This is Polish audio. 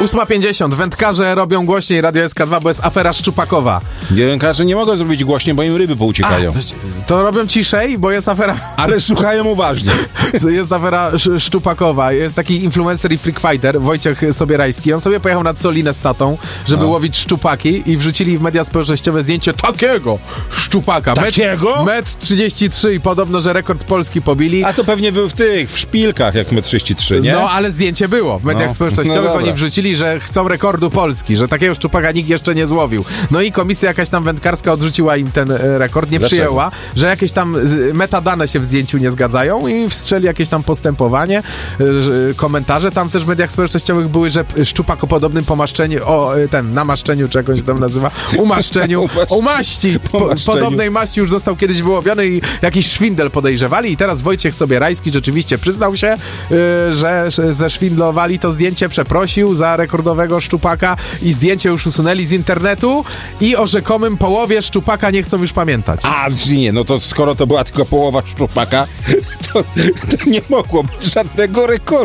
8:50. Wędkarze robią głośniej Radio SK2, bo jest afera szczupakowa. Wędkarze nie mogą zrobić głośniej, bo im ryby pouciekają. To robią ciszej, bo jest afera... Ale słuchają uważnie. Jest afera szczupakowa. Jest taki influencer i freak fighter, Wojciech Sobierajski. On sobie pojechał nad Solinę z tatą, żeby łowić szczupaki i wrzucili w media społecznościowe zdjęcie takiego szczupaka. Takiego? 1,33 m i podobno, że rekord Polski pobili. A to pewnie był w szpilkach, jak 1,33 m, nie? No, ale zdjęcie było w mediach społecznościowych. Oni wrzucili, że chcą rekordu Polski, że takiego szczupaka nikt jeszcze nie złowił. No i komisja jakaś tam wędkarska odrzuciła im ten rekord, nie przyjęła, że jakieś tam metadane się w zdjęciu nie zgadzają i wszczęli jakieś tam postępowanie. Komentarze tam też w mediach społecznościowych były, że szczupak o podobnym pomaszczeniu, namaszczeniu, czy jakoś tam nazywa, umaszczeniu, maści. Podobnej maści już został kiedyś wyłowiony i jakiś szwindel podejrzewali i teraz Wojciech Sobierajski rzeczywiście przyznał się, że zeszwindlowali to zdjęcie, przeprosił za rekordowego szczupaka i zdjęcie już usunęli z internetu i o rzekomym połowie szczupaka nie chcą już pamiętać. Czyli nie, no to skoro to była tylko połowa szczupaka, to nie mogło być żadnego rekordu.